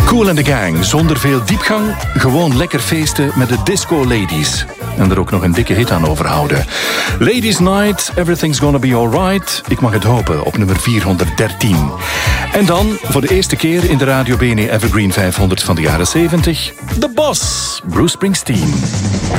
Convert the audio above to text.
Kool and the Gang, zonder veel diepgang. Gewoon lekker feesten met de Disco Ladies. En er ook nog een dikke hit aan overhouden. Ladies Night, Everything's Gonna Be Alright. Ik mag het hopen, op nummer 413. En dan, voor de eerste keer in de Radio BNE Evergreen 500 van de jaren 70... The Boss, Bruce Springsteen.